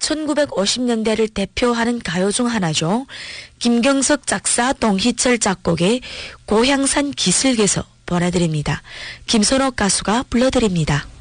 1950년대를 대표하는 가요 중 하나죠. 김경석 작사 동희철 작곡의 고향산 기슭에서 보내드립니다. 김선옥 가수가 불러드립니다.